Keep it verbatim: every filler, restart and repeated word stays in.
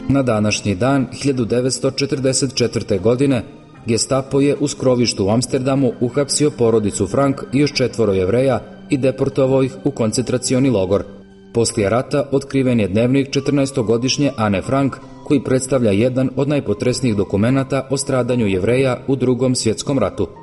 Na današnji dan hiljadu devetsto četrdeset četvrte. godine Gestapo je u skrovištu u Amsterdamu uhapsio porodicu Frank i još četvoro Jevreja i deportovao ih u koncentracioni logor. Poslije rata otkriven je dnevnik četrnaestogodišnje Ane Frank, koji predstavlja jedan od najpotresnijih dokumenata o stradanju Jevreja u Drugom svjetskom ratu.